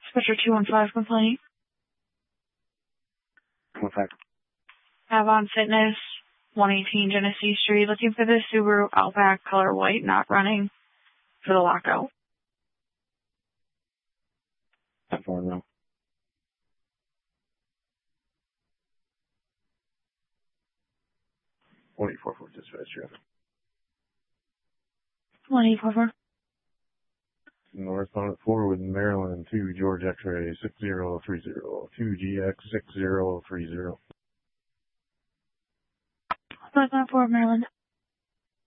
Switcher 215 complaint. What's that? Avon Fitness, 118 Genesee Street. Looking for the Subaru Outback color white, not running for the lockout. That's one now. 1844 dispatch traffic. 1844. Northbound at 4 with Maryland 2 George X-ray 6030 2GX 6030. Northbound 4 Maryland.